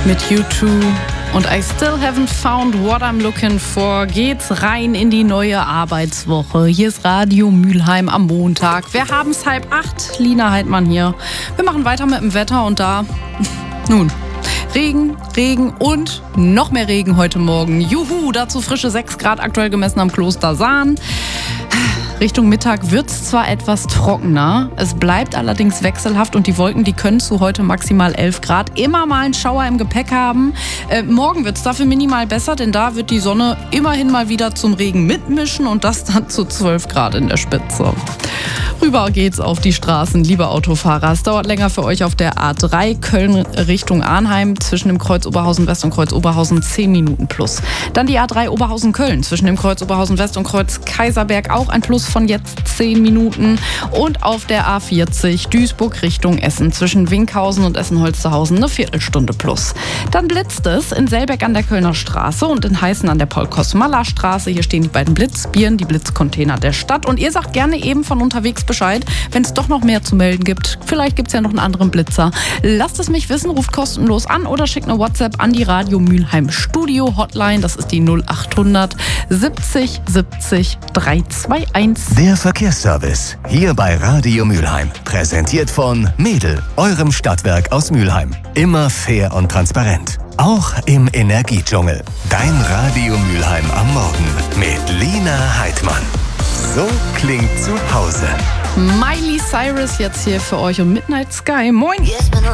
mit U2 und I Still Haven't Found What I'm Looking For geht's rein in die neue Arbeitswoche. Hier ist Radio Mülheim am Montag. Wir haben's 7:30, Lina Heidmann hier. Wir machen weiter mit dem Wetter und da, nun, Regen und noch mehr Regen heute Morgen. Juhu, dazu frische 6 Grad aktuell gemessen am Kloster Sahn. Richtung Mittag wird es zwar etwas trockener, es bleibt allerdings wechselhaft und die Wolken, die können zu heute maximal 11 Grad immer mal einen Schauer im Gepäck haben. Morgen wird es dafür minimal besser, denn da wird die Sonne immerhin mal wieder zum Regen mitmischen und das dann zu 12 Grad in der Spitze. Rüber geht's auf die Straßen, liebe Autofahrer. Es dauert länger für euch auf der A3 Köln Richtung Arnheim zwischen dem Kreuz Oberhausen West und Kreuz Oberhausen 10 Minuten plus. Dann die A3 Oberhausen Köln zwischen dem Kreuz Oberhausen West und Kreuz Kaiserberg auch ein Plus von jetzt 10 Minuten. Und auf der A40 Duisburg Richtung Essen zwischen Winkhausen und Essen-Holsterhausen eine Viertelstunde plus. Dann blitzt es in Selbeck an der Kölner Straße und in Heißen an der Paul-Kosmala-Straße. Hier stehen die beiden Blitzbieren, die Blitzcontainer der Stadt. Und ihr sagt gerne eben von unterwegs Bescheid, wenn es doch noch mehr zu melden gibt. Vielleicht gibt es ja noch einen anderen Blitzer. Lasst es mich wissen, ruft kostenlos an oder schickt eine WhatsApp an die Radio Mülheim Studio Hotline. Das ist die 0800 70 70 321. Der Verkehrsservice hier bei Radio Mülheim. Präsentiert von Mädel, eurem Stadtwerk aus Mülheim. Immer fair und transparent. Auch im Energiedschungel. Dein Radio Mülheim am Morgen mit Lina Heidmann. So klingt zu Hause. Miley Cyrus jetzt hier für euch und Midnight Sky. Moin!